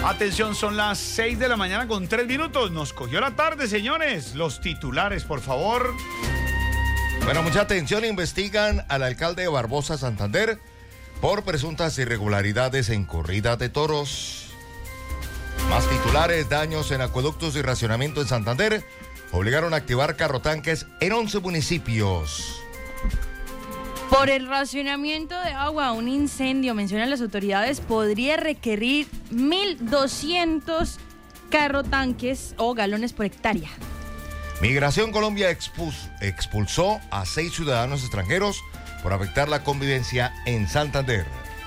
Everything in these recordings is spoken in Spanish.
Atención, son las 6 de la mañana con 3 minutos. Nos cogió la tarde, señores. Los titulares, por favor. Bueno, mucha atención. Investigan al alcalde de Barbosa, Santander, por presuntas irregularidades en corrida de toros. Más titulares. Daños en acueductos y racionamiento en Santander obligaron a activar carrotanques en 11 municipios. Por el racionamiento de agua, un incendio, mencionan las autoridades, podría requerir 1.200 carrotanques o galones por hectárea. Migración Colombia expulsó a 6 ciudadanos extranjeros por afectar la convivencia en Santander.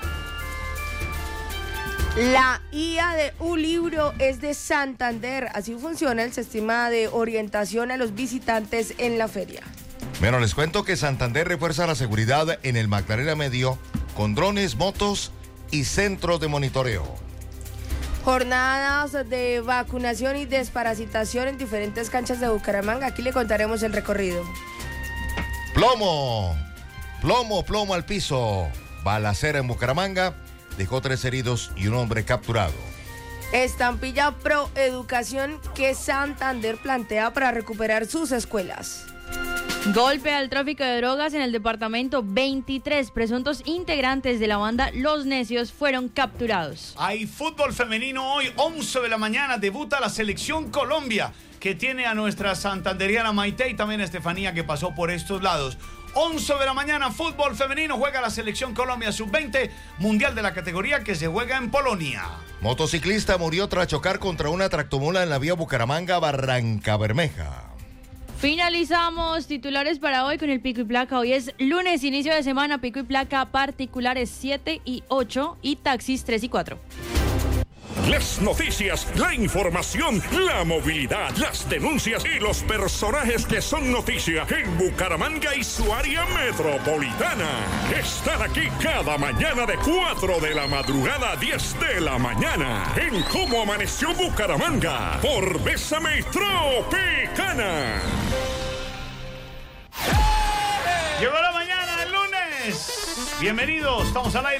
La IA de un libro es de Santander. Así funciona el sistema de orientación a los visitantes en la feria. Bueno, les cuento que Santander refuerza la seguridad en el Magdalena Medio con drones, motos y centros de monitoreo. Jornadas de vacunación y desparasitación en diferentes canchas de Bucaramanga. Aquí le contaremos el recorrido. Plomo al piso. Balacera en Bucaramanga dejó 3 heridos y un hombre capturado. Estampilla Pro Educación que Santander plantea para recuperar sus escuelas. Golpe al tráfico de drogas en el departamento. 23 presuntos integrantes de la banda Los Necios fueron capturados. Hay fútbol femenino hoy, 11 de la mañana, debuta la Selección Colombia, que tiene a nuestra santanderiana Maite y también a Estefanía, que pasó por estos lados. 11 de la mañana, fútbol femenino, juega la Selección Colombia Sub-20, mundial de la categoría que se juega en Polonia. Motociclista murió tras chocar contra una tractomula en la vía Bucaramanga-Barranca Bermeja. Finalizamos titulares para hoy con el pico y placa. Hoy es lunes, inicio de semana, pico y placa particulares 7 y 8 y taxis 3 y 4. Las noticias, la información, la movilidad, las denuncias y los personajes que son noticia en Bucaramanga y su área metropolitana. Están aquí cada mañana de 4 de la madrugada a 10 de la mañana en Cómo Amaneció Bucaramanga por Bésame Tropicana. Llegó la mañana del lunes. Bienvenidos, estamos al aire.